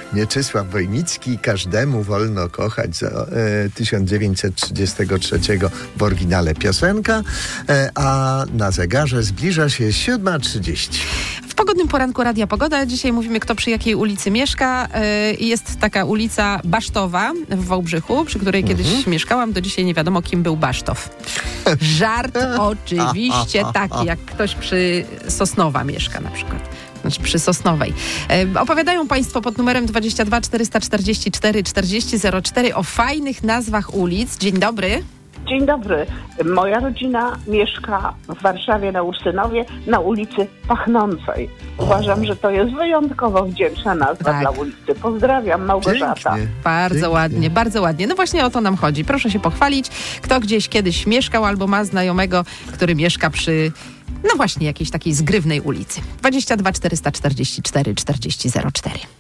Mieczysław Wojnicki, Każdemu wolno kochać, z 1933 w oryginale piosenka, a na zegarze zbliża się 7:30. W pogodnym poranku Radia Pogoda. Dzisiaj mówimy, kto przy jakiej ulicy mieszka. Jest taka ulica Basztowa w Wałbrzychu, przy której kiedyś mieszkałam. Do dzisiaj nie wiadomo, kim był Basztow. Żart oczywiście taki, jak ktoś przy Sosnowa mieszka na przykład. Znaczy przy Sosnowej. Opowiadają Państwo pod numerem 22 444 4004 o fajnych nazwach ulic. Dzień dobry. Dzień dobry. Moja rodzina mieszka w Warszawie na Ursynowie na ulicy Pachnącej. Uważam, że to jest wyjątkowo wdzięczna nazwa dla ulicy. Pozdrawiam, Małgorzata. Pięknie. Bardzo ładnie, bardzo ładnie. No właśnie o to nam chodzi. Proszę się pochwalić, kto gdzieś kiedyś mieszkał albo ma znajomego, który mieszka przy, no właśnie, jakiejś takiej zgrywnej ulicy. 22 444 4004.